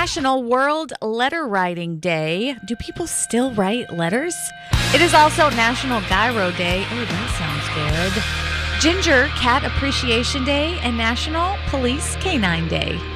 National World Letter Writing Day. Do people still write letters? It is also National Gyro Day. Oh, that sounds good. Ginger Cat Appreciation Day and National Police Canine Day.